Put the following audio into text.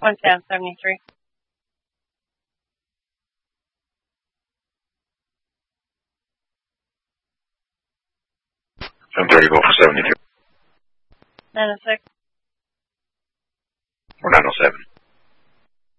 11073. 730, go for 72. 906. Or 907.